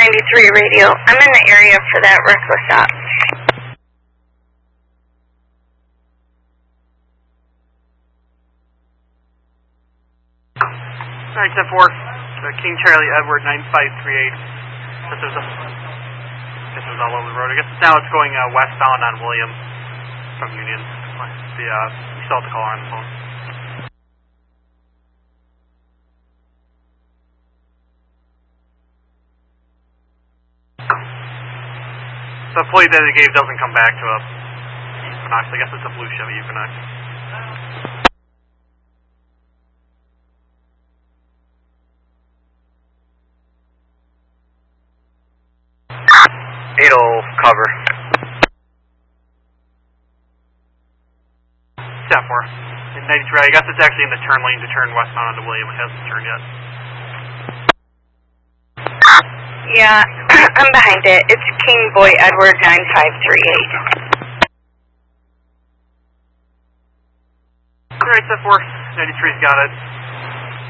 93 radio. I'm in the area for that reckless stop. Alright, 10-4, King Charlie Edward 9538. This was all over the road. I guess now it's going westbound on William from Union. You still have the caller on the phone. The plate that it gave doesn't come back to a Equinox. I guess it's a blue Chevy Equinox. 8-0 cover. 10-4. In 93, I guess it's actually in the turn lane to turn westbound onto William. It hasn't turned yet. Yeah, I'm behind it. It's King Boy Edward 9538. Alright, 10-4. 93's got it.